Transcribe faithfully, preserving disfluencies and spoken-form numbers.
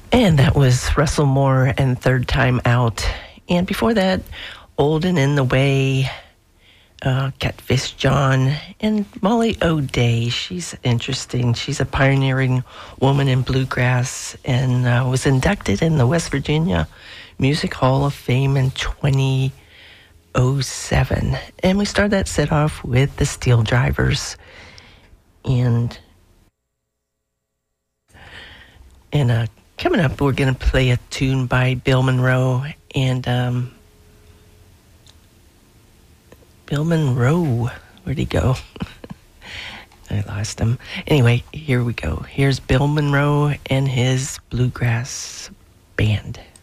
And that was Russell Moore and Third Time Out. And before that, Old and in the Way, uh, Catfish John, and Molly O'Day. She's interesting. She's a pioneering woman in bluegrass and uh, was inducted in the West Virginia Music Hall of Fame in twenty oh seven. And we started that set off with the Steel Drivers. And, and uh, coming up, we're going to play a tune by Bill Monroe. And um, Bill Monroe, where'd he go? I lost him. Anyway, here we go. Here's Bill Monroe and his bluegrass band.